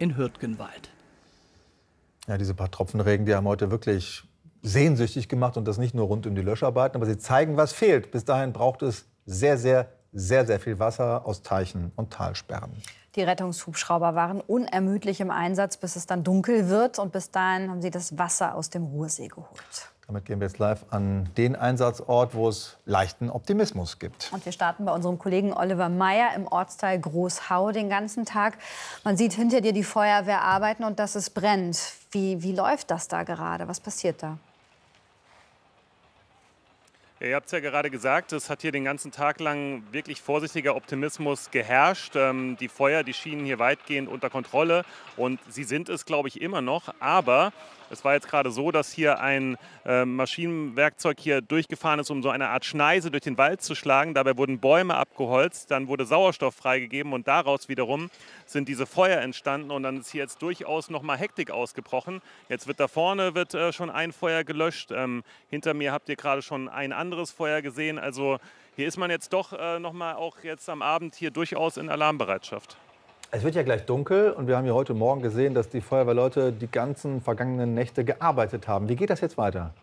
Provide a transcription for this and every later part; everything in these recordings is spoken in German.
in Hürtgenwald. Ja, diese paar Tropfen Regen, die haben heute wirklich sehnsüchtig gemacht und das nicht nur rund um die Löscharbeiten, aber sie zeigen, was fehlt. Bis dahin braucht es sehr viel Wasser aus Teichen und Talsperren. Die Rettungshubschrauber waren unermüdlich im Einsatz, bis es dann dunkel wird. Und bis dahin haben sie das Wasser aus dem Ruhrsee geholt. Damit gehen wir jetzt live an den Einsatzort, wo es leichten Optimismus gibt. Und wir starten bei unserem Kollegen Oliver Meyer im Ortsteil Großhau den ganzen Tag. Man sieht hinter dir die Feuerwehr arbeiten und dass es brennt. Wie läuft das da gerade? Was passiert da? Ja, ihr habt es ja gerade gesagt, es hat hier den ganzen Tag lang wirklich vorsichtiger Optimismus geherrscht. Die Feuer, die schienen hier weitgehend unter Kontrolle und sie sind es, glaube ich, immer noch. Aber es war jetzt gerade so, dass hier ein Maschinenwerkzeug hier durchgefahren ist, um so eine Art Schneise durch den Wald zu schlagen. Dabei wurden Bäume abgeholzt, dann wurde Sauerstoff freigegeben und daraus wiederum sind diese Feuer entstanden und dann ist hier jetzt durchaus noch mal Hektik ausgebrochen. Jetzt wird da vorne schon ein Feuer gelöscht. Hinter mir habt ihr gerade schon ein anderes Feuer gesehen. Also hier ist man jetzt doch noch mal auch jetzt am Abend hier durchaus in Alarmbereitschaft. Es wird ja gleich dunkel und wir haben ja heute Morgen gesehen, dass die Feuerwehrleute die ganzen vergangenen Nächte gearbeitet haben. Wie geht das jetzt weiter?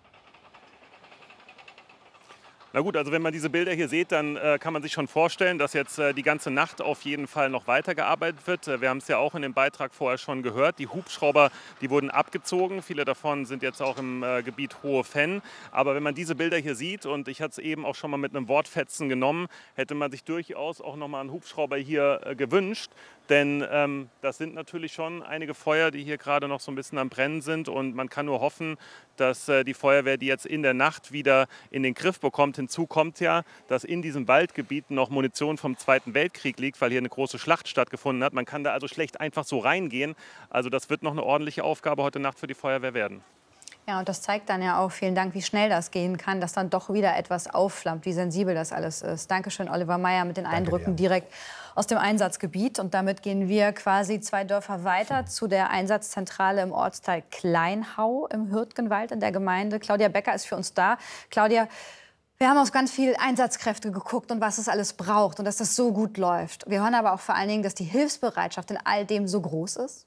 Na gut, also wenn man diese Bilder hier sieht, dann kann man sich schon vorstellen, dass jetzt die ganze Nacht auf jeden Fall noch weitergearbeitet wird. Wir haben es ja auch in dem Beitrag vorher schon gehört. Die Hubschrauber, die wurden abgezogen. Viele davon sind jetzt auch im Gebiet Hohe Venn. Aber wenn man diese Bilder hier sieht, und ich hatte es eben auch schon mal mit einem Wortfetzen genommen, hätte man sich durchaus auch noch mal einen Hubschrauber hier gewünscht. Denn das sind natürlich schon einige Feuer, die hier gerade noch so ein bisschen am Brennen sind. Und man kann nur hoffen, dass die Feuerwehr die jetzt in der Nacht wieder in den Griff bekommt. Hinzu kommt ja, dass in diesem Waldgebiet noch Munition vom Zweiten Weltkrieg liegt, weil hier eine große Schlacht stattgefunden hat. Man kann da also schlecht einfach so reingehen. Also das wird noch eine ordentliche Aufgabe heute Nacht für die Feuerwehr werden. Ja, und das zeigt dann ja auch, vielen Dank, wie schnell das gehen kann, dass dann doch wieder etwas aufflammt, wie sensibel das alles ist. Dankeschön, Oliver Meyer, mit den Eindrücken direkt aus dem Einsatzgebiet. Und damit gehen wir quasi 2 Dörfer weiter zu der Einsatzzentrale im Ortsteil Kleinhau im Hürtgenwald in der Gemeinde. Claudia Becker ist für uns da. Claudia, wir haben auf ganz viele Einsatzkräfte geguckt und was es alles braucht und dass das so gut läuft. Wir hören aber auch vor allen Dingen, dass die Hilfsbereitschaft in all dem so groß ist.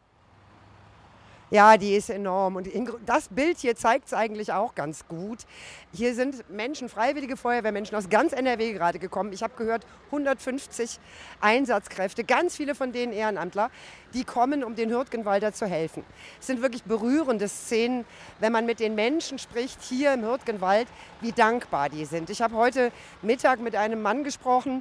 Ja, die ist enorm. Und das Bild hier zeigt es eigentlich auch ganz gut. Hier sind Menschen, freiwillige Feuerwehrmenschen aus ganz NRW gerade gekommen. Ich habe gehört, 150 Einsatzkräfte, ganz viele von denen Ehrenamtler, die kommen, um den Hürtgenwalder zu helfen. Es sind wirklich berührende Szenen, wenn man mit den Menschen spricht, hier im Hürtgenwald, wie dankbar die sind. Ich habe heute Mittag mit einem Mann gesprochen,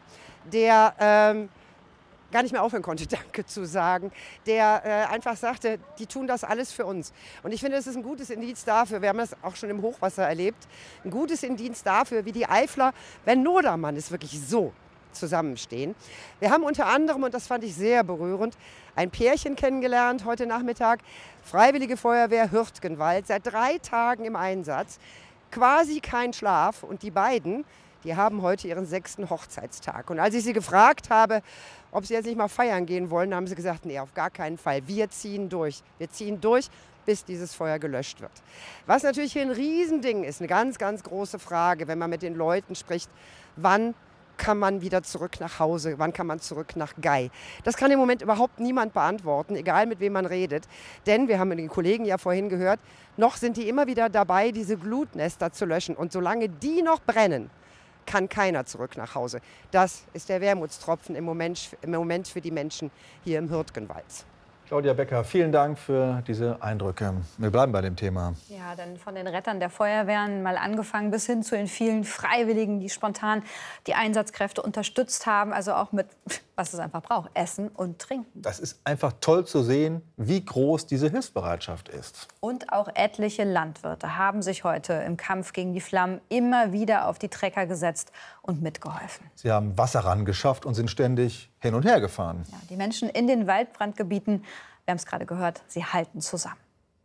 der gar nicht mehr aufhören konnte, Danke zu sagen, der einfach sagte, die tun das alles für uns. Und ich finde, das ist ein gutes Indiz dafür, wir haben das auch schon im Hochwasser erlebt, ein gutes Indiz dafür, wie die Eifler, wenn Not am Mann ist, wirklich so zusammenstehen. Wir haben unter anderem, und das fand ich sehr berührend, ein Pärchen kennengelernt heute Nachmittag, Freiwillige Feuerwehr Hürtgenwald, seit 3 Tagen im Einsatz, quasi kein Schlaf. Und die beiden, die haben heute ihren 6. Hochzeitstag. Und als ich sie gefragt habe, ob sie jetzt nicht mal feiern gehen wollen, haben sie gesagt, nee, auf gar keinen Fall. Wir ziehen durch. Wir ziehen durch, bis dieses Feuer gelöscht wird. Was natürlich hier ein Riesending ist, eine ganz, ganz große Frage, wenn man mit den Leuten spricht, wann kann man wieder zurück nach Hause, wann kann man zurück nach Gei? Das kann im Moment überhaupt niemand beantworten, egal mit wem man redet. Denn, wir haben mit den Kollegen ja vorhin gehört, noch sind die immer wieder dabei, diese Glutnester zu löschen. Und solange die noch brennen, kann keiner zurück nach Hause. Das ist der Wermutstropfen im Moment für die Menschen hier im Hürtgenwald. Claudia Becker, vielen Dank für diese Eindrücke. Wir bleiben bei dem Thema. Ja, denn von den Rettern der Feuerwehren mal angefangen bis hin zu den vielen Freiwilligen, die spontan die Einsatzkräfte unterstützt haben. Also auch mit, was es einfach braucht, Essen und Trinken. Das ist einfach toll zu sehen, wie groß diese Hilfsbereitschaft ist. Und auch etliche Landwirte haben sich heute im Kampf gegen die Flammen immer wieder auf die Trecker gesetzt und mitgeholfen. Sie haben Wasser rangeschafft und sind ständig hin und her gefahren. Ja, die Menschen in den Waldbrandgebieten, wir haben es gerade gehört, sie halten zusammen.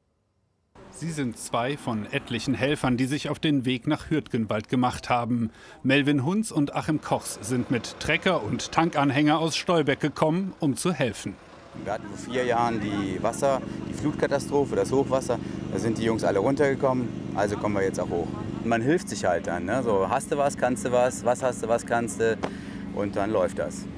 Sie sind 2 von etlichen Helfern, die sich auf den Weg nach Hürtgenwald gemacht haben. Melvin Hunz und Achim Kochs sind mit Trecker und Tankanhänger aus Stolberg gekommen, um zu helfen. Wir hatten vor 4 Jahren die Flutkatastrophe, das Hochwasser. Da sind die Jungs alle runtergekommen, also kommen wir jetzt auch hoch. Man hilft sich halt dann, ne? So, hast du was kannst du was hast du was kannst du und dann läuft das.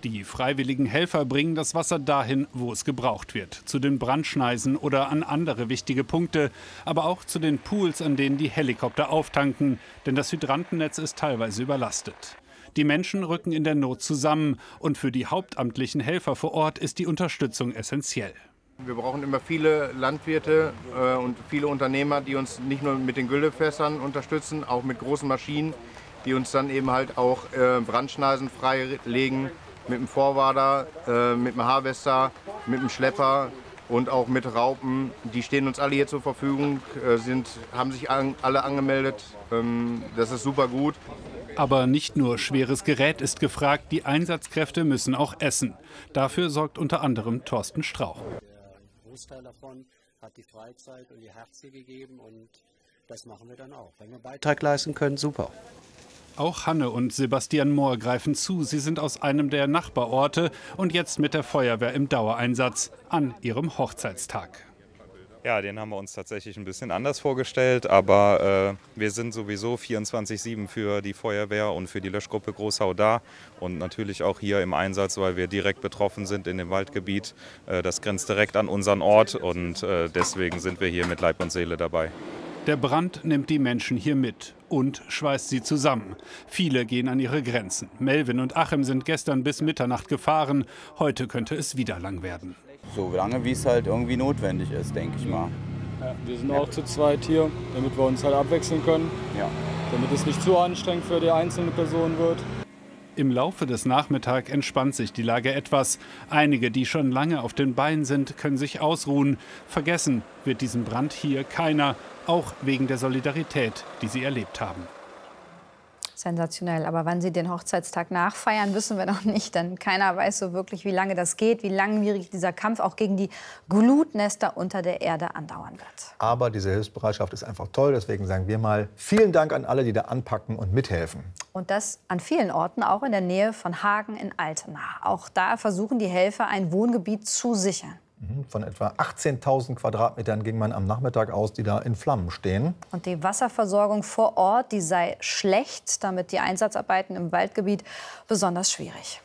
Die freiwilligen Helfer bringen das Wasser dahin, wo es gebraucht wird. Zu den Brandschneisen oder an andere wichtige Punkte. Aber auch zu den Pools, an denen die Helikopter auftanken. Denn das Hydrantennetz ist teilweise überlastet. Die Menschen rücken in der Not zusammen. Und für die hauptamtlichen Helfer vor Ort ist die Unterstützung essentiell. Wir brauchen immer viele Landwirte und viele Unternehmer, die uns nicht nur mit den Güllefässern unterstützen, auch mit großen Maschinen, die uns dann eben halt auch Brandschneisen freilegen. Mit dem Vorwader, mit dem Harvester, mit dem Schlepper und auch mit Raupen. Die stehen uns alle hier zur Verfügung, haben sich alle angemeldet. Das ist super gut. Aber nicht nur schweres Gerät ist gefragt, die Einsatzkräfte müssen auch essen. Dafür sorgt unter anderem Thorsten Strauch. Der Großteil davon hat die Freizeit und ihr Herz hier gegeben und das machen wir dann auch. Wenn wir Beitrag leisten können, super. Auch Hanne und Sebastian Mohr greifen zu. Sie sind aus einem der Nachbarorte und jetzt mit der Feuerwehr im Dauereinsatz an ihrem Hochzeitstag. Ja, den haben wir uns tatsächlich ein bisschen anders vorgestellt, aber wir sind sowieso 24/7 für die Feuerwehr und für die Löschgruppe Großhau da und natürlich auch hier im Einsatz, weil wir direkt betroffen sind in dem Waldgebiet. Das grenzt direkt an unseren Ort und deswegen sind wir hier mit Leib und Seele dabei. Der Brand nimmt die Menschen hier mit und schweißt sie zusammen. Viele gehen an ihre Grenzen. Melvin und Achim sind gestern bis Mitternacht gefahren. Heute könnte es wieder lang werden. So lange, wie es halt irgendwie notwendig ist, denke ich mal. Ja, wir sind auch zu zweit hier, damit wir uns halt abwechseln können. Ja. Damit es nicht zu anstrengend für die einzelne Person wird. Im Laufe des Nachmittags entspannt sich die Lage etwas. Einige, die schon lange auf den Beinen sind, können sich ausruhen. Vergessen wird diesen Brand hier keiner, auch wegen der Solidarität, die sie erlebt haben. Sensationell. Aber wann Sie den Hochzeitstag nachfeiern, wissen wir noch nicht. Denn keiner weiß so wirklich, wie lange das geht, wie langwierig dieser Kampf auch gegen die Glutnester unter der Erde andauern wird. Aber diese Hilfsbereitschaft ist einfach toll. Deswegen sagen wir mal vielen Dank an alle, die da anpacken und mithelfen. Und das an vielen Orten, auch in der Nähe von Hagen in Altena. Auch da versuchen die Helfer, ein Wohngebiet zu sichern. Von etwa 18.000 Quadratmetern ging man am Nachmittag aus, die da in Flammen stehen. Und die Wasserversorgung vor Ort, die sei schlecht, damit die Einsatzarbeiten im Waldgebiet besonders schwierig.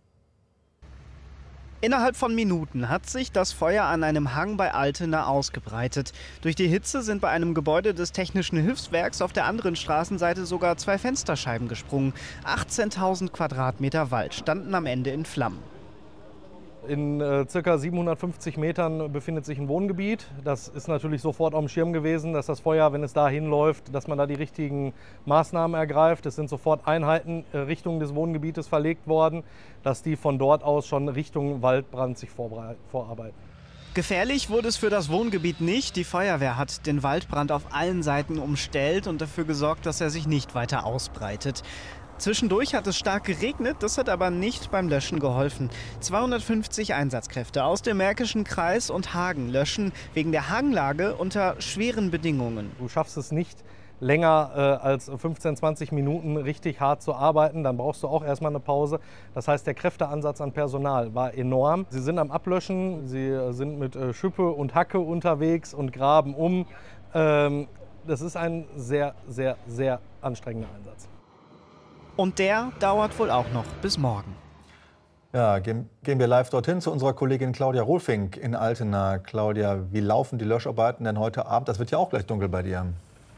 Innerhalb von Minuten hat sich das Feuer an einem Hang bei Altena ausgebreitet. Durch die Hitze sind bei einem Gebäude des Technischen Hilfswerks auf der anderen Straßenseite sogar 2 Fensterscheiben gesprungen. 18.000 Quadratmeter Wald standen am Ende in Flammen. In ca. 750 Metern befindet sich ein Wohngebiet. Das ist natürlich sofort auf dem Schirm gewesen, dass das Feuer, wenn es da hinläuft, dass man da die richtigen Maßnahmen ergreift. Es sind sofort Einheiten Richtung des Wohngebietes verlegt worden, dass die von dort aus schon Richtung Waldbrand sich vorarbeiten. Gefährlich wurde es für das Wohngebiet nicht. Die Feuerwehr hat den Waldbrand auf allen Seiten umstellt und dafür gesorgt, dass er sich nicht weiter ausbreitet. Zwischendurch hat es stark geregnet, das hat aber nicht beim Löschen geholfen. 250 Einsatzkräfte aus dem Märkischen Kreis und Hagen löschen wegen der Hanglage unter schweren Bedingungen. Du schaffst es nicht länger als 15, 20 Minuten richtig hart zu arbeiten, dann brauchst du auch erstmal eine Pause. Das heißt, der Kräfteansatz an Personal war enorm. Sie sind am Ablöschen, sie sind mit Schippe und Hacke unterwegs und graben um. Das ist ein sehr, sehr, sehr anstrengender Einsatz. Und der dauert wohl auch noch bis morgen. Ja, gehen wir live dorthin zu unserer Kollegin Claudia Rohlfink in Altena. Claudia, wie laufen die Löscharbeiten denn heute Abend? Das wird ja auch gleich dunkel bei dir.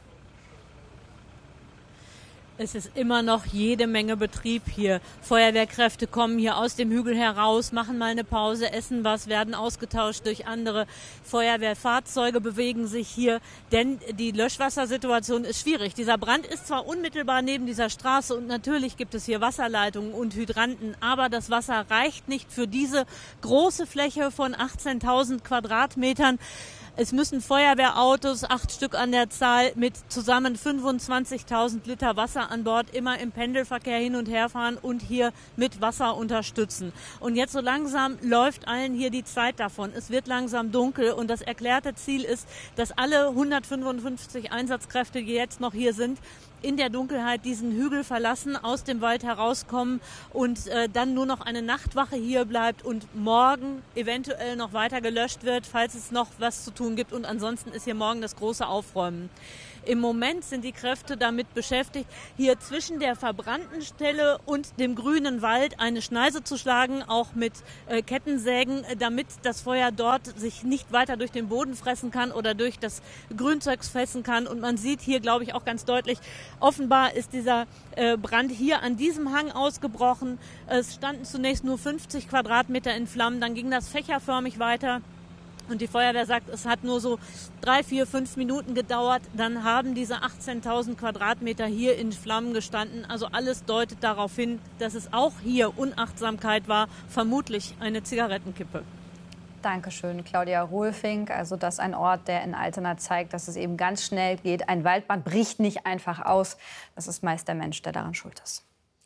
Es ist immer noch jede Menge Betrieb hier. Feuerwehrkräfte kommen hier aus dem Hügel heraus, machen mal eine Pause, essen was, werden ausgetauscht durch andere Feuerwehrfahrzeuge, bewegen sich hier. Denn die Löschwassersituation ist schwierig. Dieser Brand ist zwar unmittelbar neben dieser Straße und natürlich gibt es hier Wasserleitungen und Hydranten, aber das Wasser reicht nicht für diese große Fläche von 18.000 Quadratmetern. Es müssen Feuerwehrautos, 8 Stück an der Zahl, mit zusammen 25.000 Liter Wasser an Bord immer im Pendelverkehr hin und her fahren und hier mit Wasser unterstützen. Und jetzt so langsam läuft allen hier die Zeit davon. Es wird langsam dunkel und das erklärte Ziel ist, dass alle 155 Einsatzkräfte, die jetzt noch hier sind, in der Dunkelheit diesen Hügel verlassen, aus dem Wald herauskommen und dann nur noch eine Nachtwache hier bleibt und morgen eventuell noch weiter gelöscht wird, falls es noch was zu tun gibt. Und ansonsten ist hier morgen das große Aufräumen. Im Moment sind die Kräfte damit beschäftigt, hier zwischen der verbrannten Stelle und dem grünen Wald eine Schneise zu schlagen, auch mit Kettensägen, damit das Feuer dort sich nicht weiter durch den Boden fressen kann oder durch das Grünzeug fressen kann. Und man sieht hier, glaube ich, auch ganz deutlich, offenbar ist dieser Brand hier an diesem Hang ausgebrochen. Es standen zunächst nur 50 Quadratmeter in Flammen, dann ging das fächerförmig weiter. Und die Feuerwehr sagt, es hat nur so 3, 4, 5 Minuten gedauert. Dann haben diese 18.000 Quadratmeter hier in Flammen gestanden. Also alles deutet darauf hin, dass es auch hier Unachtsamkeit war, vermutlich eine Zigarettenkippe. Dankeschön, Claudia Rohlfink. Also das ist ein Ort, der in Altena zeigt, dass es eben ganz schnell geht. Ein Waldbrand bricht nicht einfach aus. Das ist meist der Mensch, der daran schuld ist.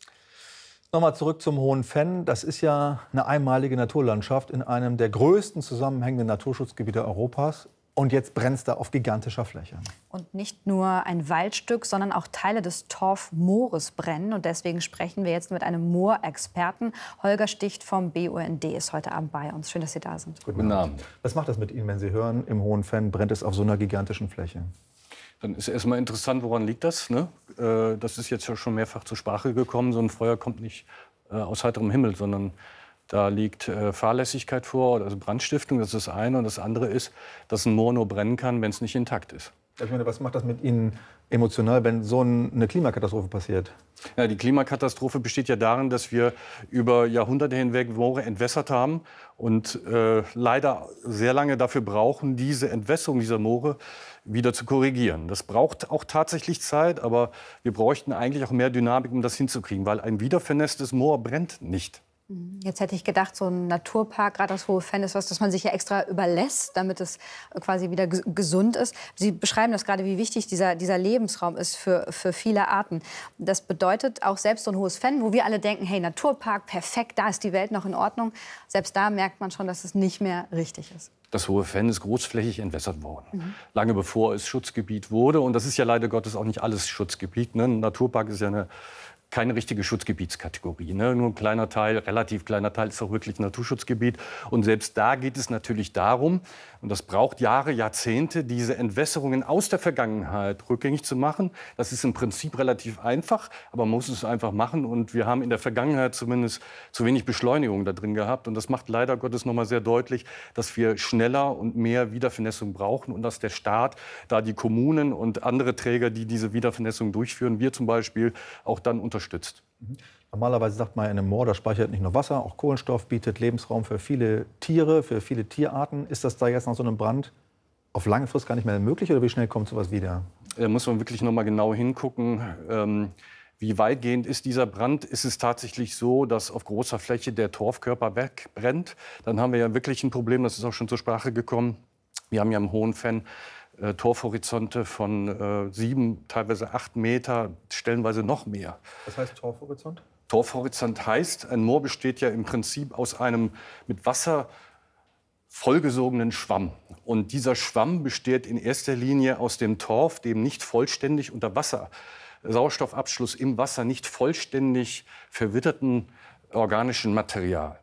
Nochmal zurück zum Hohen Venn. Das ist ja eine einmalige Naturlandschaft in einem der größten zusammenhängenden Naturschutzgebiete Europas. Und jetzt brennt es da auf gigantischer Fläche. Und nicht nur ein Waldstück, sondern auch Teile des Torfmoores brennen. Und deswegen sprechen wir jetzt mit einem Moorexperten. Holger Sticht vom BUND ist heute Abend bei uns. Schön, dass Sie da sind. Guten Abend. Was macht das mit Ihnen, wenn Sie hören, im Hohen Venn brennt es auf so einer gigantischen Fläche? Dann ist erstmal interessant, woran liegt das? Ne? Das ist jetzt ja schon mehrfach zur Sprache gekommen. So ein Feuer kommt nicht aus heiterem Himmel, sondern da liegt Fahrlässigkeit vor, also Brandstiftung, das ist das eine. Und das andere ist, dass ein Moor nur brennen kann, wenn es nicht intakt ist. Ich meine, was macht das mit Ihnen emotional, wenn so eine Klimakatastrophe passiert? Ja, die Klimakatastrophe besteht ja darin, dass wir über Jahrhunderte hinweg Moore entwässert haben und leider sehr lange dafür brauchen, diese Entwässerung dieser Moore wieder zu korrigieren. Das braucht auch tatsächlich Zeit, aber wir bräuchten eigentlich auch mehr Dynamik, um das hinzukriegen, weil ein wiedervernässtes Moor brennt nicht. Jetzt hätte ich gedacht, so ein Naturpark, gerade das Hohe Venn, ist was, das man sich ja extra überlässt, damit es quasi wieder gesund ist. Sie beschreiben das gerade, wie wichtig dieser Lebensraum ist für viele Arten. Das bedeutet auch selbst so ein Hohes Venn, wo wir alle denken, hey, Naturpark, perfekt, da ist die Welt noch in Ordnung. Selbst da merkt man schon, dass es nicht mehr richtig ist. Das Hohe Venn ist großflächig entwässert worden, lange bevor es Schutzgebiet wurde. Und das ist ja leider Gottes auch nicht alles Schutzgebiet. Ne? Ein Naturpark ist ja keine richtige Schutzgebietskategorie. Ne? Nur ein kleiner Teil, relativ kleiner Teil ist auch wirklich Naturschutzgebiet. Und selbst da geht es natürlich darum, und das braucht Jahre, Jahrzehnte, diese Entwässerungen aus der Vergangenheit rückgängig zu machen. Das ist im Prinzip relativ einfach, aber man muss es einfach machen. Und wir haben in der Vergangenheit zumindest zu wenig Beschleunigung da drin gehabt. Und das macht leider Gottes noch mal sehr deutlich, dass wir schneller und mehr Wiedervernässung brauchen und dass der Staat, da die Kommunen und andere Träger, die diese Wiedervernässung durchführen, wir zum Beispiel, auch dann unterstützt. Normalerweise sagt man, in einem Moor, das speichert nicht nur Wasser, auch Kohlenstoff, bietet Lebensraum für viele Tiere, für viele Tierarten. Ist das da jetzt nach so einem Brand auf lange Frist gar nicht mehr möglich oder wie schnell kommt sowas wieder? Da muss man wirklich noch mal genau hingucken. Wie weitgehend ist dieser Brand? Ist es tatsächlich so, dass auf großer Fläche der Torfkörper wegbrennt? Dann haben wir ja wirklich ein Problem, das ist auch schon zur Sprache gekommen. Wir haben ja im Hohen Venn Torfhorizonte von 7, teilweise 8 Meter, stellenweise noch mehr. Was heißt Torfhorizont? Torfhorizont heißt, ein Moor besteht ja im Prinzip aus einem mit Wasser vollgesogenen Schwamm. Und dieser Schwamm besteht in erster Linie aus dem Torf, dem nicht vollständig unter Wasser, Sauerstoffabschluss im Wasser, nicht vollständig verwitterten organischen Material.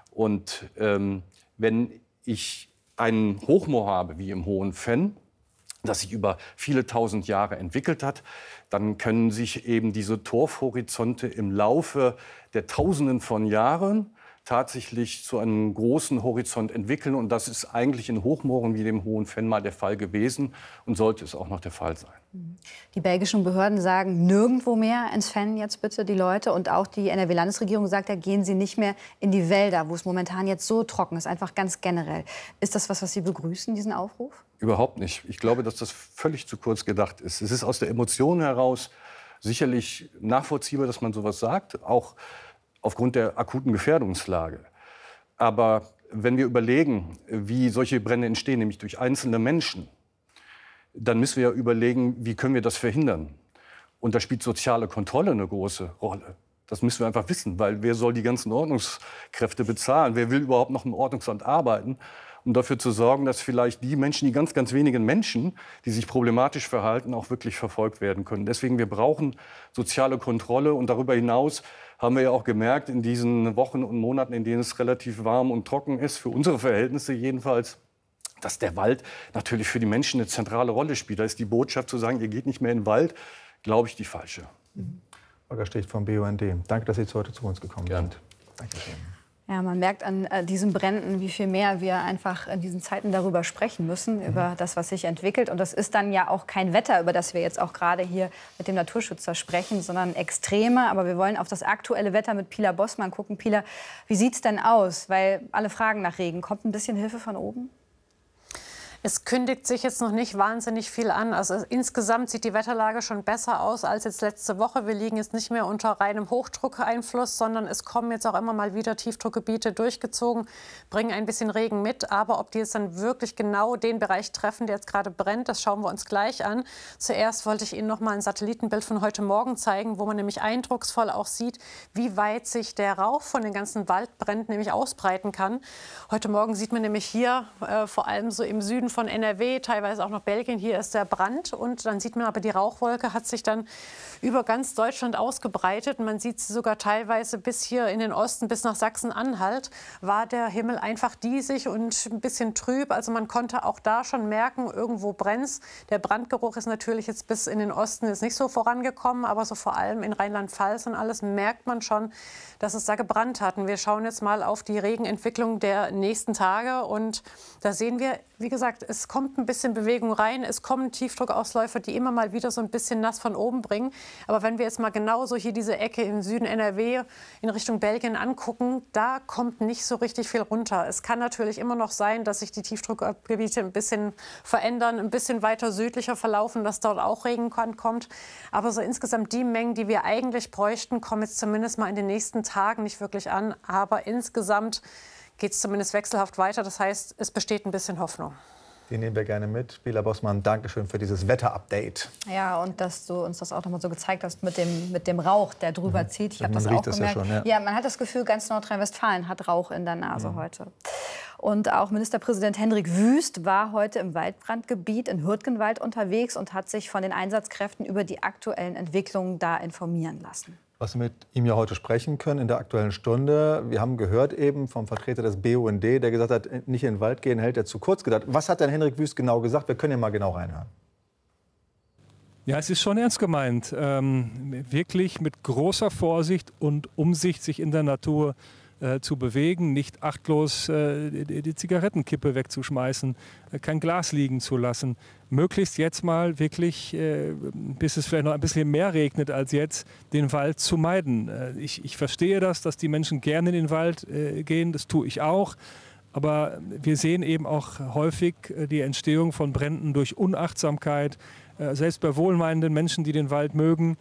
Und wenn ich ein Hochmoor habe, wie im Hohen Venn, das sich über viele tausend Jahre entwickelt hat, dann können sich eben diese Torfhorizonte im Laufe der Tausenden von Jahren tatsächlich zu einem großen Horizont entwickeln. Und das ist eigentlich in Hochmooren wie dem Hohen Venn mal der Fall gewesen und sollte es auch noch der Fall sein. Die belgischen Behörden sagen, nirgendwo mehr ins Venn jetzt bitte die Leute. Und auch die NRW-Landesregierung sagt, ja, gehen Sie nicht mehr in die Wälder, wo es momentan jetzt so trocken ist, einfach ganz generell. Ist das was Sie begrüßen, diesen Aufruf? Überhaupt nicht. Ich glaube, dass das völlig zu kurz gedacht ist. Es ist aus der Emotion heraus sicherlich nachvollziehbar, dass man sowas sagt, auch aufgrund der akuten Gefährdungslage. Aber wenn wir überlegen, wie solche Brände entstehen, nämlich durch einzelne Menschen, dann müssen wir ja überlegen, wie können wir das verhindern. Und da spielt soziale Kontrolle eine große Rolle. Das müssen wir einfach wissen, weil wer soll die ganzen Ordnungskräfte bezahlen? Wer will überhaupt noch im Ordnungsamt arbeiten? Um dafür zu sorgen, dass vielleicht die Menschen, die ganz, ganz wenigen Menschen, die sich problematisch verhalten, auch wirklich verfolgt werden können. Deswegen, wir brauchen soziale Kontrolle. Und darüber hinaus haben wir ja auch gemerkt, in diesen Wochen und Monaten, in denen es relativ warm und trocken ist, für unsere Verhältnisse jedenfalls, dass der Wald natürlich für die Menschen eine zentrale Rolle spielt. Da ist die Botschaft zu sagen, ihr geht nicht mehr in den Wald, glaube ich, die falsche. Holger Sticht vom BUND. Danke, dass Sie heute zu uns gekommen sind. Dankeschön. Ja, man merkt an diesen Bränden, wie viel mehr wir einfach in diesen Zeiten darüber sprechen müssen, über das, was sich entwickelt. Und das ist dann ja auch kein Wetter, über das wir jetzt auch gerade hier mit dem Naturschützer sprechen, sondern Extreme. Aber wir wollen auf das aktuelle Wetter mit Pila Bossmann gucken. Pila, wie sieht es denn aus? Weil alle fragen nach Regen. Kommt ein bisschen Hilfe von oben? Es kündigt sich jetzt noch nicht wahnsinnig viel an. Also insgesamt sieht die Wetterlage schon besser aus als jetzt letzte Woche. Wir liegen jetzt nicht mehr unter reinem Hochdruckeinfluss, sondern es kommen jetzt auch immer mal wieder Tiefdruckgebiete durchgezogen, bringen ein bisschen Regen mit. Aber ob die jetzt dann wirklich genau den Bereich treffen, der jetzt gerade brennt, das schauen wir uns gleich an. Zuerst wollte ich Ihnen noch mal ein Satellitenbild von heute Morgen zeigen, wo man nämlich eindrucksvoll auch sieht, wie weit sich der Rauch von den ganzen Waldbränden nämlich ausbreiten kann. Heute Morgen sieht man nämlich hier vor allem so im Süden von NRW, teilweise auch noch Belgien. Hier ist der Brand und dann sieht man aber, die Rauchwolke hat sich dann über ganz Deutschland ausgebreitet. Und man sieht sie sogar teilweise bis hier in den Osten, bis nach Sachsen-Anhalt, war der Himmel einfach diesig und ein bisschen trüb. Also man konnte auch da schon merken, irgendwo brennt's. Der Brandgeruch ist natürlich jetzt bis in den Osten jetzt nicht so vorangekommen, aber so vor allem in Rheinland-Pfalz und alles merkt man schon, dass es da gebrannt hat. Und wir schauen jetzt mal auf die Regenentwicklung der nächsten Tage und da sehen wir, wie gesagt, es kommt ein bisschen Bewegung rein, es kommen Tiefdruckausläufer, die immer mal wieder so ein bisschen nass von oben bringen. Aber wenn wir jetzt mal genauso hier diese Ecke im Süden NRW in Richtung Belgien angucken, da kommt nicht so richtig viel runter. Es kann natürlich immer noch sein, dass sich die Tiefdruckgebiete ein bisschen verändern, ein bisschen weiter südlicher verlaufen, dass dort auch Regen kommt. Aber so insgesamt die Mengen, die wir eigentlich bräuchten, kommen jetzt zumindest mal in den nächsten Tagen nicht wirklich an. Aber insgesamt geht es zumindest wechselhaft weiter. Das heißt, es besteht ein bisschen Hoffnung. Die nehmen wir gerne mit. Pila Bossmann, danke schön für dieses Wetter-Update. Ja, und dass du uns das auch noch mal so gezeigt hast mit dem Rauch, der drüber zieht. Ich habe das auch gemerkt. Ja, schon, ja, man hat das Gefühl, ganz Nordrhein-Westfalen hat Rauch in der Nase heute. Und auch Ministerpräsident Hendrik Wüst war heute im Waldbrandgebiet in Hürtgenwald unterwegs und hat sich von den Einsatzkräften über die aktuellen Entwicklungen da informieren lassen. Was wir mit ihm ja heute sprechen können in der Aktuellen Stunde. Wir haben gehört eben vom Vertreter des BUND, der gesagt hat, nicht in den Wald gehen, hält er zu kurz gedacht. Was hat denn Hendrik Wüst genau gesagt? Wir können ja mal genau reinhören. Ja, es ist schon ernst gemeint. Wirklich mit großer Vorsicht und Umsicht sich in der Natur zu bewegen, nicht achtlos die Zigarettenkippe wegzuschmeißen, kein Glas liegen zu lassen. Möglichst jetzt mal wirklich, bis es vielleicht noch ein bisschen mehr regnet als jetzt, den Wald zu meiden. Ich verstehe das, dass die Menschen gerne in den Wald gehen, das tue ich auch. Aber wir sehen eben auch häufig die Entstehung von Bränden durch Unachtsamkeit, selbst bei wohlmeinenden Menschen, die den Wald mögen.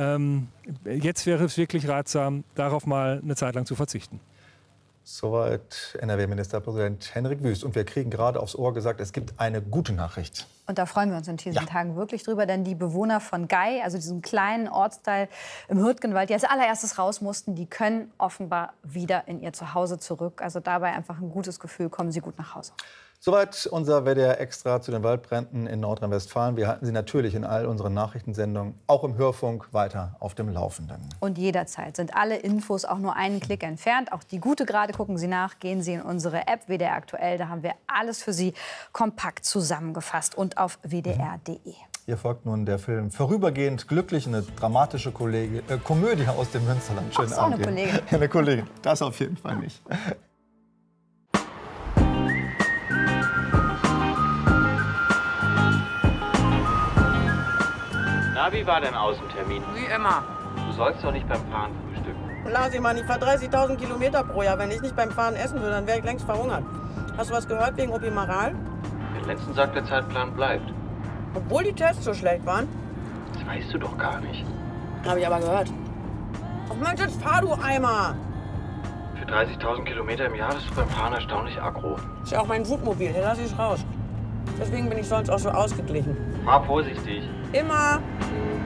Jetzt wäre es wirklich ratsam, darauf mal eine Zeit lang zu verzichten. Soweit NRW-Ministerpräsident Hendrik Wüst. Und wir kriegen gerade aufs Ohr gesagt, es gibt eine gute Nachricht. Und da freuen wir uns in diesen Tagen wirklich drüber, denn die Bewohner von Gei, also diesem kleinen Ortsteil im Hürtgenwald, die als allererstes raus mussten, die können offenbar wieder in ihr Zuhause zurück. Also dabei einfach ein gutes Gefühl, kommen sie gut nach Hause. Soweit unser WDR Extra zu den Waldbränden in Nordrhein-Westfalen. Wir halten Sie natürlich in all unseren Nachrichtensendungen, auch im Hörfunk, weiter auf dem Laufenden. Und jederzeit sind alle Infos auch nur einen Klick entfernt. Auch die gute gerade, gucken Sie nach, gehen Sie in unsere App WDR Aktuell. Da haben wir alles für Sie kompakt zusammengefasst und auf wdr.de. Hier folgt nun der Film Vorübergehend glücklich, eine dramatische Komödie aus dem Münsterland. Schönen Abend. Eine Kollegin. Eine Kollegin, das auf jeden Fall nicht. Na, wie war dein Außentermin? Wie immer. Du sollst doch nicht beim Fahren frühstücken. Lasi, Mann, ich fahre 30.000 Kilometer pro Jahr. Wenn ich nicht beim Fahren essen würde, dann wäre ich längst verhungert. Hast du was gehört wegen Opimaral? Der letzten sagt, der Zeitplan bleibt. Obwohl die Tests so schlecht waren? Das weißt du doch gar nicht. Habe ich aber gehört. Ach Mensch, jetzt fahr du Eimer! Für 30.000 Kilometer im Jahr bist du beim Fahren erstaunlich aggro. Ist ja auch mein Wutmobil, hier lass ich raus. Deswegen bin ich sonst auch so ausgeglichen. Fahr vorsichtig. Immer.